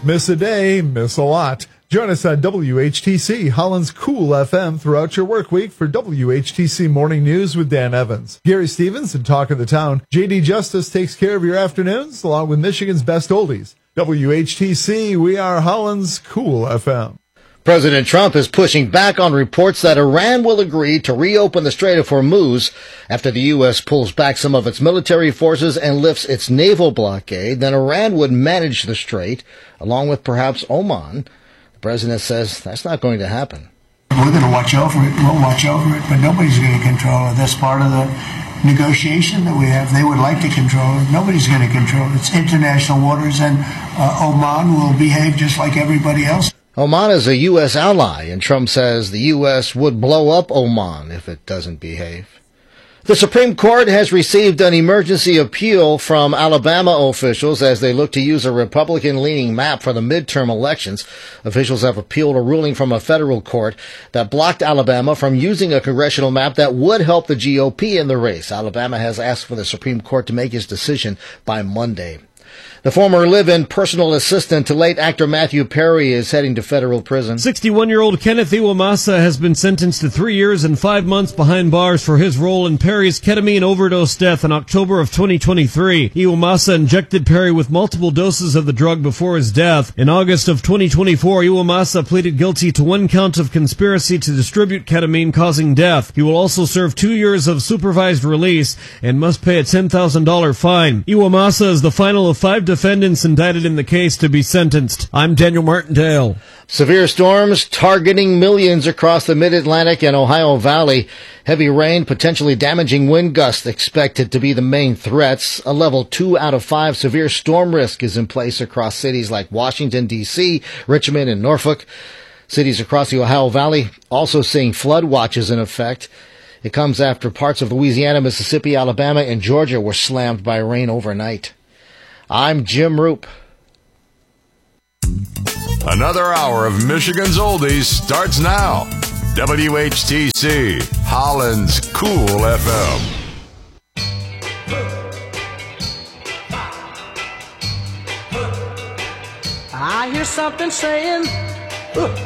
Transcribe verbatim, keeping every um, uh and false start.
Miss a day, miss a lot. Join us on W H T C, Holland's Cool F M, throughout your work week for W H T C Morning News with Dan Evans, Gary Stevens, and Talk of the Town. J D Justice takes care of your afternoons, along with Michigan's best oldies. W H T C, we are Holland's Cool F M. President Trump is pushing back on reports that Iran will agree to reopen the Strait of Hormuz after the U S pulls back some of its military forces and lifts its naval blockade. Then Iran would manage the strait, along with perhaps Oman. The president says that's not going to happen. We're going to watch over it. We'll watch over it, but nobody's going to control it. That's part of the negotiation that we have. They would like to control it. Nobody's going to control it. It's international waters, and uh, Oman will behave just like everybody else. Oman is a U S ally, and Trump says the U S would blow up Oman if it doesn't behave. The Supreme Court has received an emergency appeal from Alabama officials as they look to use a Republican-leaning map for the midterm elections. Officials have appealed a ruling from a federal court that blocked Alabama from using a congressional map that would help the G O P in the race. Alabama has asked for the Supreme Court to make its decision by Monday. The former live-in personal assistant to late actor Matthew Perry is heading to federal prison. sixty-one-year-old Kenneth Iwamasa has been sentenced to three years and five months behind bars for his role in Perry's ketamine overdose death in October of twenty twenty-three. Iwamasa injected Perry with multiple doses of the drug before his death. In August of twenty twenty-four, Iwamasa pleaded guilty to one count of conspiracy to distribute ketamine causing death. He will also serve two years of supervised release and must pay a ten thousand dollars fine. Iwamasa is the final of five defendants indicted in the case to be sentenced. I'm Daniel Martindale. Severe storms targeting millions across the Mid-Atlantic and Ohio Valley. Heavy rain, potentially damaging wind gusts expected to be the main threats. A level two out of five severe storm risk is in place across cities like Washington, D C, Richmond, and Norfolk. Cities across the Ohio Valley also seeing flood watches in effect. It comes after parts of Louisiana, Mississippi, Alabama, and Georgia were slammed by rain overnight. I'm Jim Roop. Another hour of Michigan's Oldies starts now. W H T C, Holland's Cool F M. I hear something saying,